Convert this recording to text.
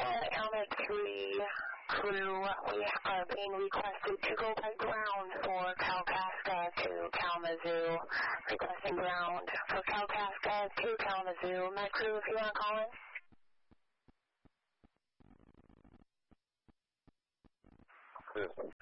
Element 3 crew, we are being requested to go by ground for Kalkaska to Kalamazoo. Requesting ground for Kalkaska to Kalamazoo. Met crew, if you want to call in.